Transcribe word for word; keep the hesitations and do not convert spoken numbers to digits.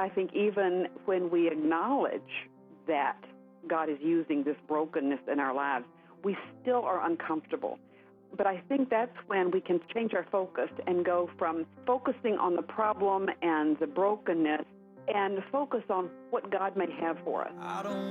I think even when we acknowledge that God is using this brokenness in our lives, we still are uncomfortable. But I think that's when we can change our focus and go from focusing on the problem and the brokenness and focus on what God may have for us. I don't